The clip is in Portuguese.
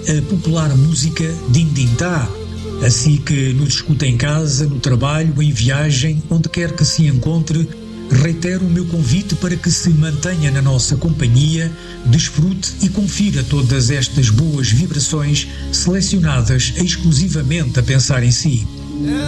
a popular música Dindintá. Assim que nos escuta em casa, no trabalho, em viagem, onde quer que se encontre, reitero o meu convite para que se mantenha na nossa companhia, desfrute e confira todas estas boas vibrações selecionadas exclusivamente a pensar em si.